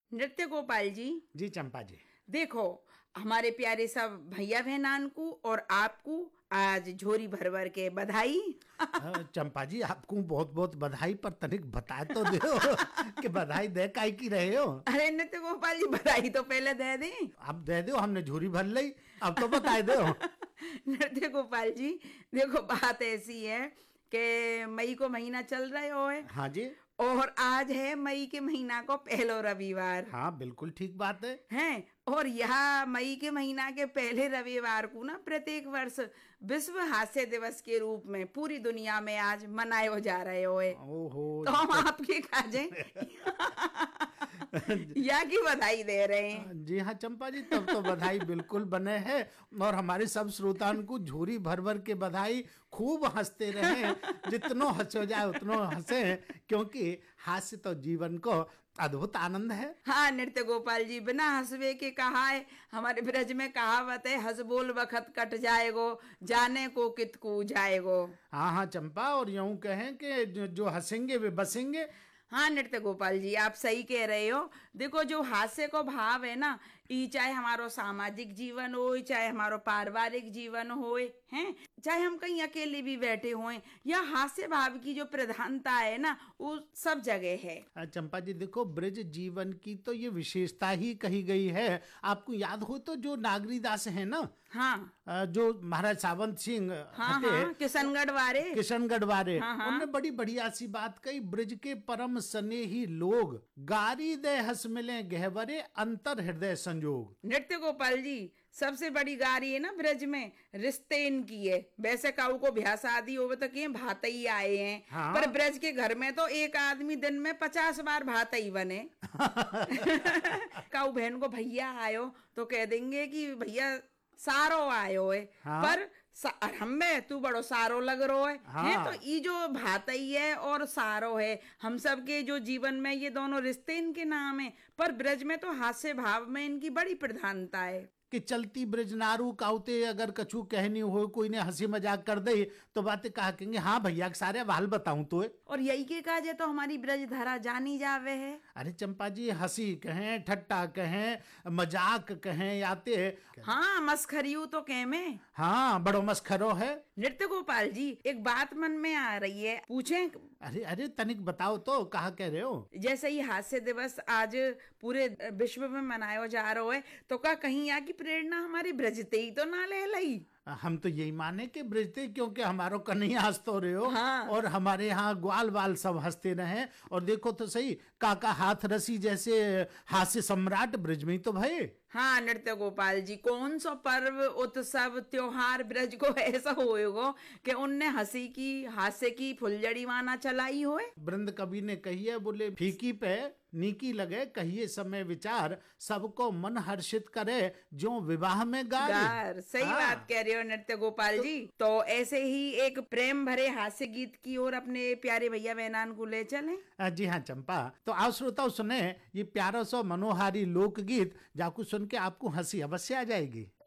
नृत्य गोपाल जी। जी चंपा जी। देखो, हमारे प्यारे सब भैया बहनान को और आपको आज झोरी भर भर के बधाई। चंपा जी आपको बहुत बहुत बधाई, पर तनिक बता तो दो कि बधाई दे काहे की रहे हो। अरे नृत्य गोपाल जी, बधाई तो पहले दे दें। अब दे दो, हमने झोरी भर ली, अब तो बताए दो। नृत्य गोपाल जी, देखो बात ऐसी है कि मई को महीना चल रहे हो है। हाँ जी। और आज है मई के महीना को पहलो रविवार। हाँ बिल्कुल ठीक बात है। हैं, और यह मई के महीना के पहले रविवार को ना प्रत्येक वर्ष विश्व हास्य दिवस के रूप में पूरी दुनिया में आज मनायो जा रहे हो। ओहो, तो हम आपके काजे या की बधाई दे रहे हैं। जी हाँ चंपा जी, तब तो बधाई बिल्कुल बने हैं। और हमारे सब श्रोताओं को झोरी भर भर के बधाई, खूब हंसते रहे, जितनो हंसो जाए उतनो हंसे, क्योंकि हास्य तो जीवन को अद्भुत आनंद है। हाँ नृत्य गोपाल जी, बिना हंसवे के कहा है, हमारे ब्रज में कहावत है, हंस बोल बखत कट जाएगो, जाने को कितकू जाएगो। हाँ हाँ चंपा, और यूं कहें कि जो हंसेंगे वे बसेंगे। हाँ नृत्य गोपाल जी, आप सही कह रहे हो। देखो, जो हास्य को भाव है ना, ये चाहे हमारो सामाजिक जीवन हो, चाहे हमारो पारिवारिक जीवन हो, हैं, चाहे हम कहीं अकेले भी बैठे हों, या हास्य भाव की जो प्रधानता है ना, वो सब जगह है। चंपा जी देखो, ब्रज जीवन की तो ये विशेषता ही कही गई है। आपको याद हो तो जो नागरीदास है ना, हाँ, जो महाराज सावंत सिंह, हाँ, हाँ, किशनगढ़ वारे, हाँ, हाँ। उन्होंने बड़ी बढ़िया सी बात कही, ब्रज के परम स्नेही लोग, गारी दे हंस मिले गहवरे, अंतर हृदय संजोग। नृत्य गोपाल जी, सबसे बड़ी गारी है ना ब्रज में, रिश्ते इनकी है। वैसे काऊ को ब्याह शादी हो तो कि भात ही आए हैं, हाँ। पर ब्रज के घर में तो एक आदमी दिन में 50 बार भात ही बने। काऊ बहन को भैया आयो तो कह देंगे कि भैया सारो आयो है। हाँ। पर हमें तू बड़ो सारो लग रो है। हाँ। है तो ये जो भातई है और सारो है, हम सब के जो जीवन में ये दोनों रिश्ते इनके नाम है, पर ब्रज में तो हास्य भाव में इनकी बड़ी प्रधानता है। कि चलती ब्रजनारू काउते अगर कछु कहनी हो, कोई ने हंसी मजाक कर दे तो बातें कहा कहेंगे, हाँ भैया सारे वाल बताऊं तो। और यही के काजे तो हमारी ब्रज धरा जानी जावे है। अरे चंपा जी, हंसी कहें, ठट्टा कहें, मजाक कहें, याते। हाँ, मस्खरियू तो कह में। हाँ, बड़ो मस्खरो है। नृत्य गोपाल जी, एक बात मन में आ रही है, पूछें? अरे अरे तनिक बताओ तो, कहा कह रहे हो। जैसे ही हास्य दिवस आज पूरे विश्व में मनाया जा रहा है, तो क्या कहीं यहाँ की प्रेरणा हमारी ब्रजते ही तो ना ले लई? हम तो यही माने कि ब्रजते, क्योंकि हमारो कन्हैया हंसते रहे हो। हाँ। और हमारे यहाँ ग्वाल बाल सब हंसते रहे। और देखो तो सही, काका हाथ रसी जैसे हास्य सम्राट ब्रज में तो भय। हाँ नृत्य गोपाल जी, कौन सा पर्व, उत्सव, त्योहार ब्रज को ऐसा होएगो कि उनने हंसी की, हास्य की फुलझड़ी माना चलाई होए। वृंद कवि ने कही है, बोले फीकी पे नीकी लगे, कहिए समय विचार, सबको मन हर्षित करे, जो विवाह में गार। सही बात कह रहे हो नृत्य गोपाल जी। तो ऐसे ही एक प्रेम भरे हास्य गीत की ओर अपने प्यारे भैया बहनान को ले चलें। जी हाँ चंपा, तो आओ श्रोताओ सुने ये प्यारा सा मनोहारी लोकगीत, जाकू सुन के आपको हंसी अवश्य आ जाएगी।